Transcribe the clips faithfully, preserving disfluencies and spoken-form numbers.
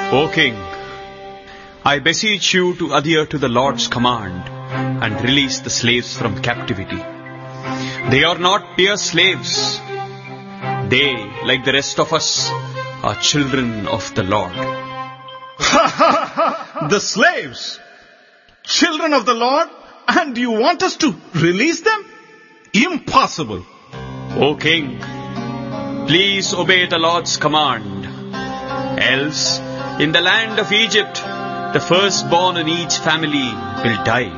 O king, I beseech you to adhere to the Lord's command and release the slaves from captivity. They are not mere slaves. They, like the rest of us, are children of the Lord. The slaves? Children of the Lord? And you want us to release them? Impossible. O king, please obey the Lord's command. Else, in the land of Egypt, the firstborn in each family will die.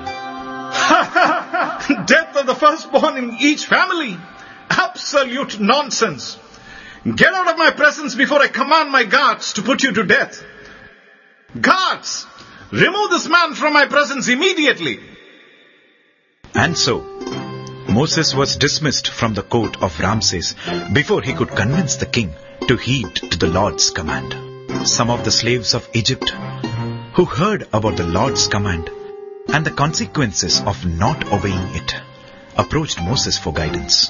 Death of the firstborn in each family? Absolute nonsense. Get out of my presence before I command my guards to put you to death. Guards, remove this man from my presence immediately. And so, Moses was dismissed from the court of Ramses before he could convince the king to heed to the Lord's command. Some of the slaves of Egypt, who heard about the Lord's command and the consequences of not obeying it, approached Moses for guidance.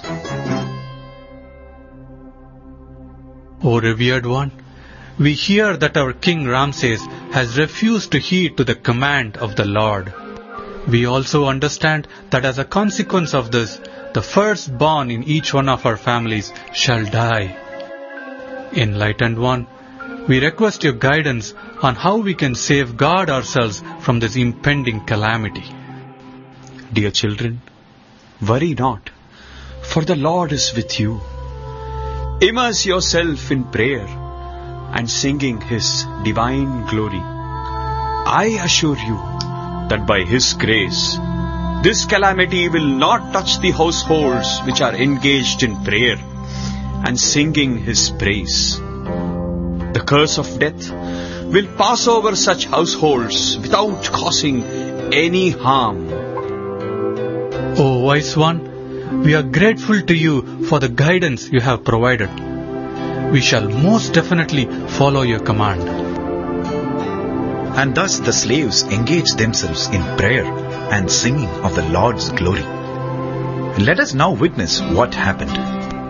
O revered one, we hear that our king Ramses has refused to heed to the command of the Lord. We also understand that as a consequence of this, the firstborn in each one of our families shall die. Enlightened one, we request your guidance on how we can safeguard ourselves from this impending calamity. Dear children, worry not, for the Lord is with you. Immerse yourself in prayer and singing His divine glory. I assure you that by His grace, this calamity will not touch the households which are engaged in prayer and singing His praise. The curse of death will pass over such households without causing any harm. O wise one, we are grateful to you for the guidance you have provided. We shall most definitely follow your command. And thus the slaves engaged themselves in prayer and singing of the Lord's glory. Let us now witness what happened.